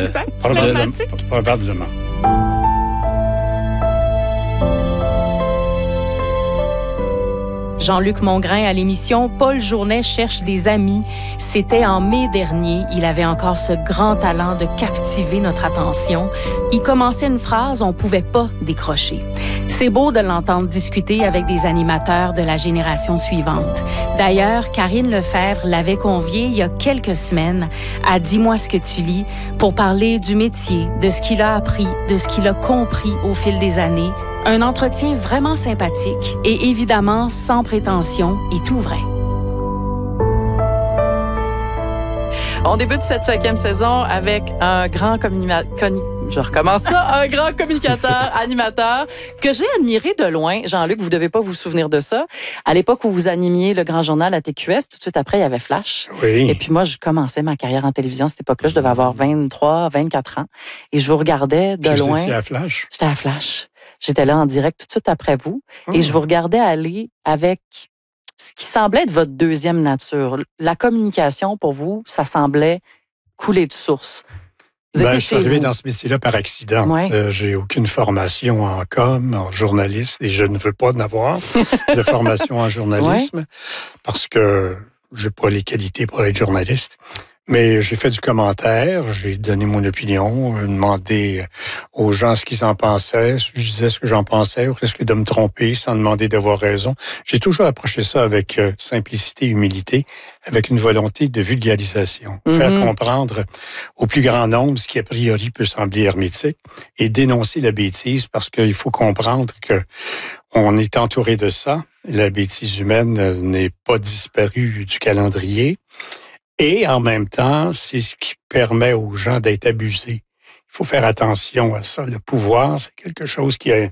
Exact. Probablement. Jean-Luc Mongrain à l'émission Paul Journet cherche des amis. C'était en mai dernier. Il avait encore ce grand talent de captiver notre attention. Il commençait une phrase, on pouvait pas décrocher. C'est beau de l'entendre discuter avec des animateurs de la génération suivante. D'ailleurs, Karine Lefebvre l'avait convié il y a quelques semaines à Dis-moi ce que tu lis pour parler du métier, de ce qu'il a appris, de ce qu'il a compris au fil des années. Un entretien vraiment sympathique et évidemment sans prétention et tout vrai. On débute cette 5e saison avec un grand un grand communicateur, animateur, que j'ai admiré de loin. Jean-Luc, vous devez pas vous souvenir de ça. À l'époque où vous animiez le Grand Journal à TQS, tout de suite après, il y avait Flash. Oui. Et puis moi, je commençais ma carrière en télévision à cette époque-là. Je devais avoir 23, 24 ans. Et je vous regardais de loin. Vous étiez à Flash? J'étais à Flash. J'étais là en direct tout de suite après vous. Et je vous regardais aller avec ce qui semblait être votre deuxième nature. La communication, pour vous, ça semblait couler de source. Je suis arrivé dans ce métier-là par accident. Ouais. J'ai aucune formation en com, en journaliste, et je ne veux pas en avoir de formation en journalisme parce que j'ai pas les qualités pour être journaliste. Mais j'ai fait du commentaire, j'ai donné mon opinion, demandé aux gens ce qu'ils en pensaient, je disais ce que j'en pensais, ou risque de me tromper sans demander d'avoir raison. J'ai toujours approché ça avec simplicité et humilité, avec une volonté de vulgarisation. Faire comprendre au plus grand nombre ce qui a priori peut sembler hermétique et dénoncer la bêtise parce qu'il faut comprendre que on est entouré de ça. La bêtise humaine n'est pas disparue du calendrier. Et en même temps, c'est ce qui permet aux gens d'être abusés. Il faut faire attention à ça. Le pouvoir, c'est quelque chose qui a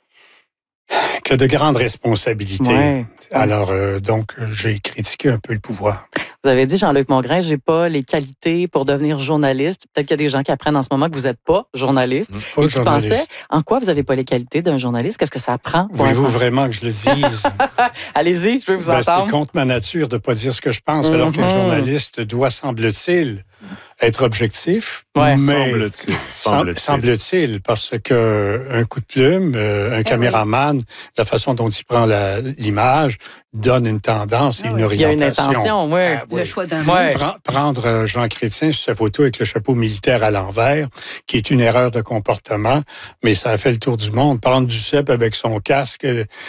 de grandes responsabilités. Ouais. Alors, donc, j'ai critiqué un peu le pouvoir. Vous avez dit, Jean-Luc Mongrain, j'ai pas les qualités pour devenir journaliste. Peut-être qu'il y a des gens qui apprennent en ce moment que vous n'êtes pas journaliste. Je suis pas journaliste. Pensais, en quoi vous n'avez pas les qualités d'un journaliste? Qu'est-ce que ça prend? Voulez-vous vraiment que je le dise? Allez-y, je veux vous entendre. C'est contre ma nature de ne pas dire ce que je pense, alors qu'un journaliste doit, semble-t-il, être objectif. Mais semble-t-il, parce que un coup de plume, un caméraman, la façon dont il prend l'image, donne une tendance et une orientation. Il y a une intention, oui. Le choix d'un Prendre Jean Chrétien sur sa photo avec le chapeau militaire à l'envers, qui est une erreur de comportement, mais ça a fait le tour du monde. Prendre du cep avec son casque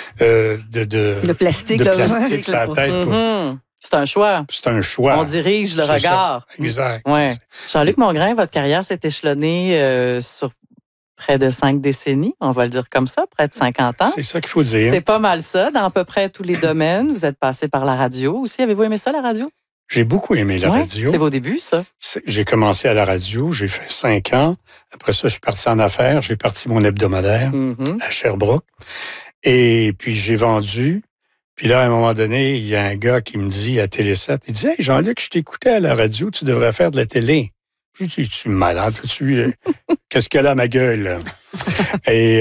de plastique sur la tête. C'est un choix. C'est un choix. On dirige le regard. Ça. Exact. Ouais. Jean-Luc Mongrain, votre carrière s'est échelonnée sur près de 5 décennies, on va le dire comme ça, près de 50 ans. C'est ça qu'il faut dire. C'est pas mal ça, dans à peu près tous les domaines. Vous êtes passé par la radio aussi. Avez-vous aimé ça, la radio? J'ai beaucoup aimé la radio. C'est vos débuts, ça? J'ai commencé à la radio, j'ai fait 5 ans. Après ça, je suis parti en affaires. J'ai parti mon hebdomadaire à Sherbrooke. Et puis, j'ai vendu. Puis là, à un moment donné, il y a un gars qui me dit à Télé7, il dit « Hey, Jean-Luc, je t'écoutais à la radio, tu devrais faire de la télé. » Je dis « Tu es malade, qu'est-ce qu'il y a là, ma gueule? » Et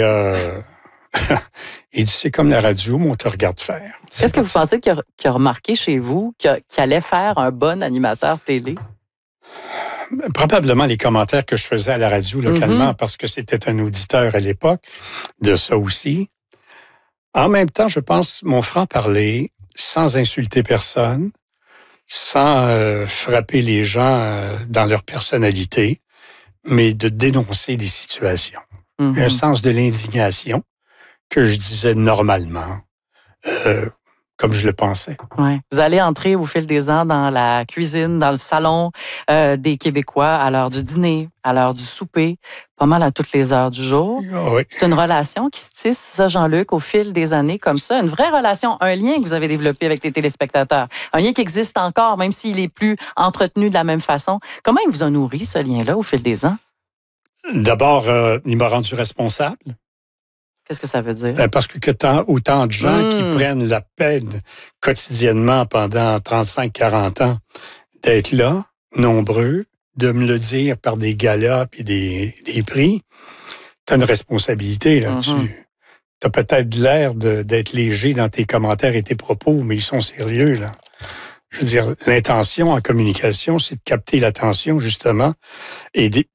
il dit « C'est comme la radio, mais on te regarde faire. » Qu'est-ce que vous pensez qu'il a remarqué chez vous qu'il allait faire un bon animateur télé? Probablement les commentaires que je faisais à la radio localement, parce que c'était un auditeur à l'époque de ça aussi. En même temps, je pense, mon franc-parler, sans insulter personne, sans frapper les gens dans leur personnalité, mais de dénoncer des situations. Un sens de l'indignation que je disais normalement, comme je le pensais. Ouais. Vous allez entrer au fil des ans dans la cuisine, dans le salon des Québécois à l'heure du dîner, à l'heure du souper, pas mal à toutes les heures du jour. Oui. C'est une relation qui se tisse, ça, Jean-Luc, au fil des années comme ça. Une vraie relation, un lien que vous avez développé avec les téléspectateurs. Un lien qui existe encore, même s'il est plus entretenu de la même façon. Comment il vous a nourri, ce lien-là, au fil des ans? D'abord, il m'a rendu responsable. Qu'est-ce que ça veut dire? Parce que autant de gens qui prennent la peine quotidiennement pendant 35-40 ans d'être là, nombreux, de me le dire par des galas et des prix, tu as une responsabilité là-dessus. Tu as peut-être l'air d'être léger dans tes commentaires et tes propos, mais ils sont sérieux, là. Je veux dire, l'intention en communication, c'est de capter l'attention, justement, et